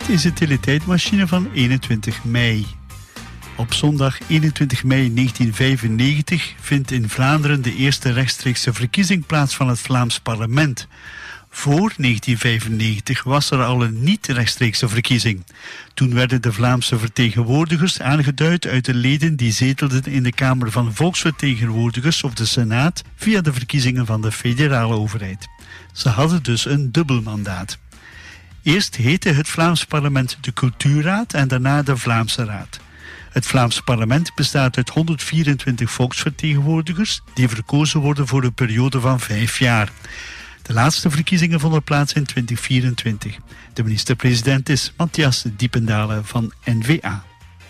is de teletijdmachine van 21 mei. Op zondag 21 mei 1995 vindt in Vlaanderen de eerste rechtstreekse verkiezing plaats van het Vlaams parlement. Voor 1995 was er al een niet-rechtstreekse verkiezing. Toen werden de Vlaamse vertegenwoordigers aangeduid uit de leden die zetelden in de Kamer van Volksvertegenwoordigers of de Senaat via de verkiezingen van de federale overheid. Ze hadden dus een dubbel mandaat. Eerst heette het Vlaams parlement de Cultuurraad en daarna de Vlaamse Raad. Het Vlaams parlement bestaat uit 124 volksvertegenwoordigers die verkozen worden voor een periode van 5 jaar. De laatste verkiezingen vonden plaats in 2024. De minister-president is Matthias Diependalen van N-VA.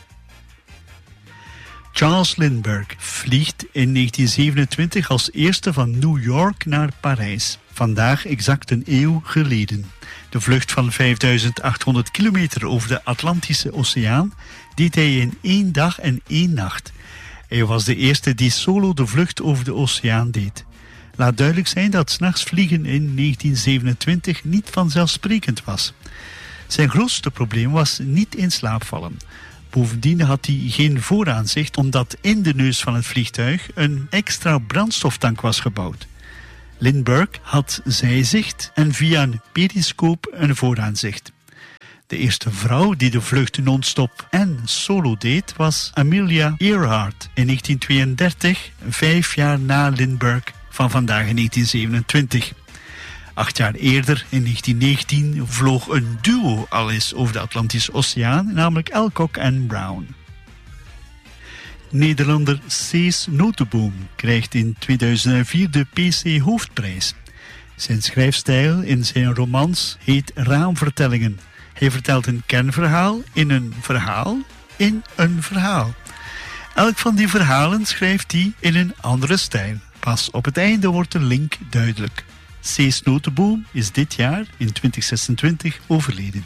Charles Lindbergh vliegt in 1927 als eerste van New York naar Parijs. Vandaag exact een eeuw geleden. De vlucht van 5800 kilometer over de Atlantische Oceaan deed hij in 1 dag en 1 nacht. Hij was de eerste die solo de vlucht over de oceaan deed. Laat duidelijk zijn dat 's nachts vliegen in 1927 niet vanzelfsprekend was. Zijn grootste probleem was niet in slaap vallen. Bovendien had hij geen vooraanzicht omdat in de neus van het vliegtuig een extra brandstoftank was gebouwd. Lindbergh had zijzicht en via een periscoop een vooraanzicht. De eerste vrouw die de vlucht non-stop en solo deed was Amelia Earhart in 1932, 5 jaar na Lindbergh van vandaag in 1927. 8 jaar eerder, in 1919, vloog een duo al eens over de Atlantische Oceaan, namelijk Alcock en Brown. Nederlander Cees Notenboom krijgt in 2004 de PC Hoofdprijs. Zijn schrijfstijl in zijn romans heet Raamvertellingen. Hij vertelt een kernverhaal in een verhaal in een verhaal. Elk van die verhalen schrijft hij in een andere stijl. Pas op het einde wordt de link duidelijk. Cees Notenboom is dit jaar, in 2026, overleden.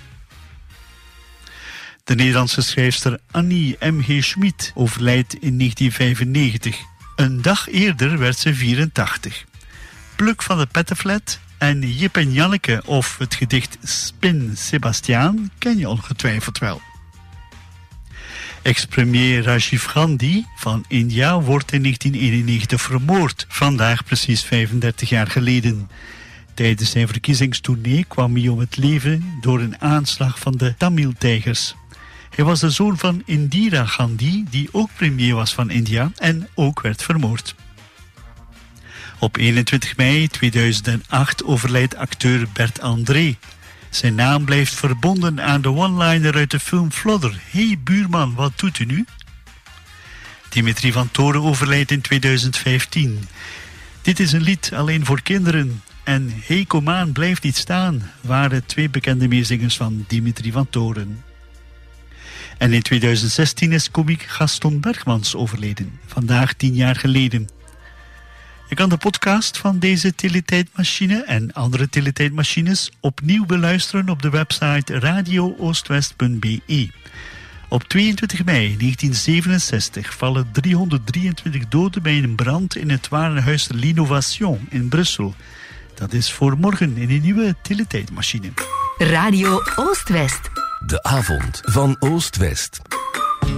De Nederlandse schrijfster Annie M.G. Schmid overlijdt in 1995. Een dag eerder werd ze 84. Pluk van de Pettenflat en Jip en Janneke of het gedicht Spin Sebastiaan ken je ongetwijfeld wel. Ex-premier Rajiv Gandhi van India wordt in 1991 vermoord, vandaag precies 35 jaar geleden. Tijdens zijn verkiezingstournee kwam hij om het leven door een aanslag van de Tamil-tijgers. Hij was de zoon van Indira Gandhi, die ook premier was van India en ook werd vermoord. Op 21 mei 2008 overlijdt acteur Bert André. Zijn naam blijft verbonden aan de one-liner uit de film Flodder. Hey buurman, wat doet u nu? Dimitri van Toren overlijdt in 2015. Dit is een lied alleen voor kinderen. En Hey Komaan blijft niet staan waren 2 bekende meezingers van Dimitri van Toren. En in 2016 is komiek Gaston Bergmans overleden. Vandaag 10 jaar geleden. Je kan de podcast van deze teletijdmachine en andere teletijdmachines opnieuw beluisteren op de website radiooostwest.be. Op 22 mei 1967 vallen 323 doden bij een brand in het warenhuis L'Innovation in Brussel. Dat is voor morgen in een nieuwe teletijdmachine. Radio Oost-West. De avond van Oost-West.